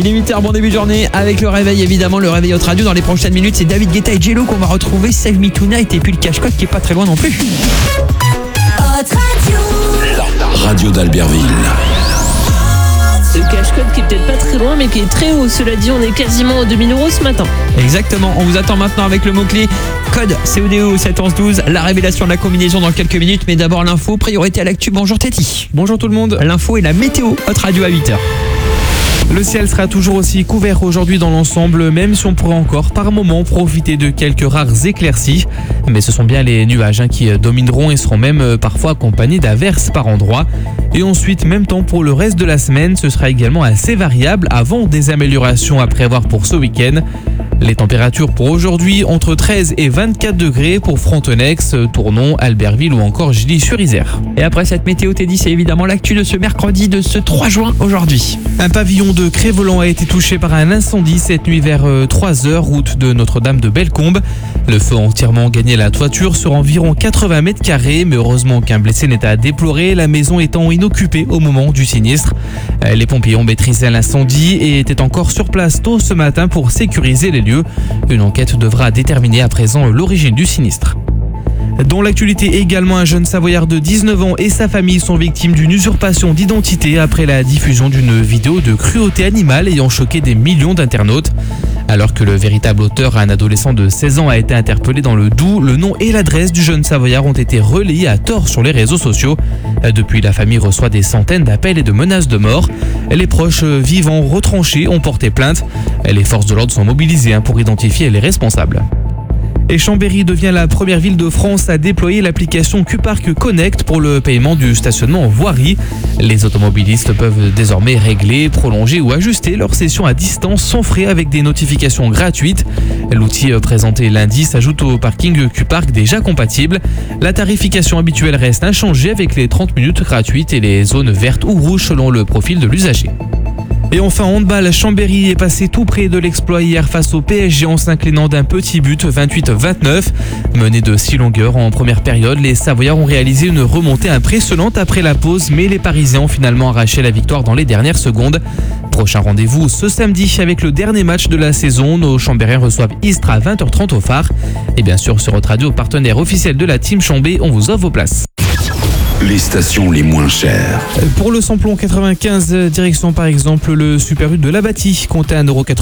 Il est 8h, bon début de journée avec le réveil évidemment, le réveil Hot Radio. Dans les prochaines minutes, c'est David Guetta et Jello qu'on va retrouver, Save Me Tonight et puis le cache-code qui est pas très loin non plus. Hot Radio. La radio d'Albertville. Le cache-code qui est peut-être pas très loin mais qui est très haut. Cela dit, on est quasiment à 2000 € ce matin. Exactement, on vous attend maintenant avec le mot-clé code CODO 71112. La révélation de la combinaison dans quelques minutes, mais d'abord l'info, priorité à l'actu. Bonjour Teddy. Bonjour tout le monde. L'info et la météo, Hot Radio à 8h. Le ciel sera toujours aussi couvert aujourd'hui dans l'ensemble, même si on pourrait encore par moment profiter de quelques rares éclaircies. Mais ce sont bien les nuages qui domineront et seront même parfois accompagnés d'averses par endroits. Et ensuite, même temps pour le reste de la semaine, ce sera également assez variable avant des améliorations à prévoir pour ce week-end. Les températures pour aujourd'hui, entre 13 et 24 degrés pour Frontenex, Tournon, Albertville ou encore Gilly-sur-Isère. Et après cette météo, Teddy, c'est évidemment l'actu de ce mercredi, de ce 3 juin aujourd'hui. Un pavillon de Crévolan a été touché par un incendie cette nuit vers 3h, route de Notre-Dame de Bellecombe. Le feu a entièrement gagné la toiture sur environ 80 mètres carrés, mais heureusement qu'un blessé n'est à déplorer, la maison étant inoccupée au moment du sinistre. Les pompiers ont maîtrisé l'incendie et étaient encore sur place tôt ce matin pour sécuriser les lieux. Une enquête devra déterminer à présent l'origine du sinistre. Dans l'actualité également, un jeune Savoyard de 19 ans et sa famille sont victimes d'une usurpation d'identité après la diffusion d'une vidéo de cruauté animale ayant choqué des millions d'internautes. Alors que le véritable auteur, un adolescent de 16 ans, a été interpellé dans le Doubs, le nom et l'adresse du jeune Savoyard ont été relayés à tort sur les réseaux sociaux. Depuis, la famille reçoit des centaines d'appels et de menaces de mort. Les proches vivants retranchés ont porté plainte. Les forces de l'ordre sont mobilisées pour identifier les responsables. Et Chambéry devient la première ville de France à déployer l'application Q-Park Connect pour le paiement du stationnement en voirie. Les automobilistes peuvent désormais régler, prolonger ou ajuster leur session à distance sans frais avec des notifications gratuites. L'outil présenté lundi s'ajoute au parking Q-Park déjà compatible. La tarification habituelle reste inchangée avec les 30 minutes gratuites et les zones vertes ou rouges selon le profil de l'usager. Et enfin, handball, Chambéry est passé tout près de l'exploit hier face au PSG en s'inclinant d'un petit but 28-29. Menés de 6 longueurs en première période, les Savoyards ont réalisé une remontée impressionnante après la pause, mais les Parisiens ont finalement arraché la victoire dans les dernières secondes. Prochain rendez-vous ce samedi avec le dernier match de la saison. Nos Chambériens reçoivent Istres à 20h30 au Phare. Et bien sûr, sur Hot Radio, partenaire officiel de la Team Chambé, on vous offre vos places. Les stations les moins chères. Pour le samplon 95, direction par exemple le Super U de la Bâtie, comptez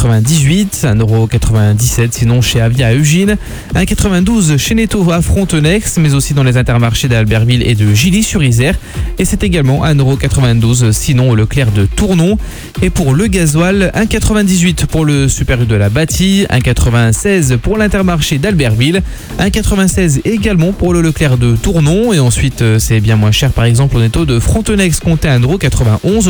1,98 €, 1,97 € sinon chez Avia à Ugine, 1,92 € chez Netto à Frontenex, mais aussi dans les intermarchés d'Albertville et de Gilly-sur-Isère. Et c'est également 1,92 € sinon au Leclerc de Tournon. Et pour le gasoil, 1,98 € pour le Super U de la Bâtie, 1,96 € pour l'Intermarché d'Albertville, 1,96 € également pour le Leclerc de Tournon. Et ensuite, c'est bien moins cher par exemple au Netto de Frontenex, comptez 1,91 €.